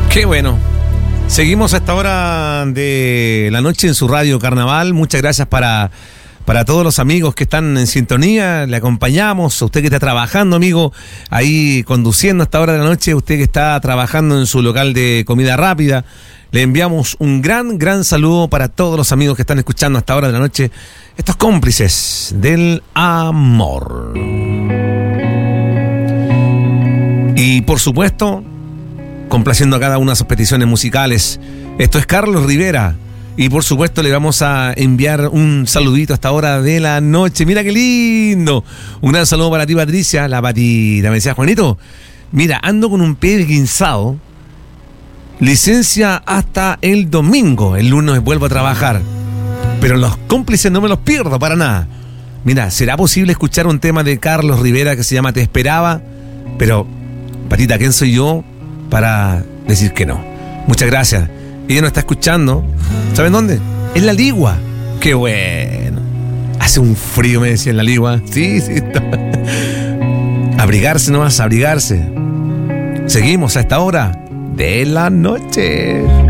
Qué bueno. Seguimos a esta hora de la noche en su radio Carnaval. Muchas gracias para todos los amigos que están en sintonía. Le acompañamos. A usted que está trabajando, amigo, ahí conduciendo a esta hora de la noche. Usted que está trabajando en su local de comida rápida. Le enviamos un gran saludo para todos los amigos que están escuchando a esta hora de la noche. Estos cómplices del amor. Y por supuesto, complaciendo a cada una de sus peticiones musicales. Esto es Carlos Rivera. Y por supuesto le vamos a enviar un saludito a esta hora de la noche. Mira qué lindo. Un gran saludo para ti, Patricia. La patita. Me decía, Juanito, mira, ando con un pie guinzado. Licencia hasta el domingo. El lunes vuelvo a trabajar. Pero los cómplices no me los pierdo para nada. Mira, ¿será posible escuchar un tema de Carlos Rivera que se llama Te Esperaba? Pero, Patita, ¿quién soy yo para decir que no? Muchas gracias. Ella nos está escuchando. ¿Saben dónde? En La Ligua. ¡Qué bueno! Hace un frío, me decía, en La Ligua. Sí. Abrigarse nomás, abrigarse. Seguimos a esta hora de la noche.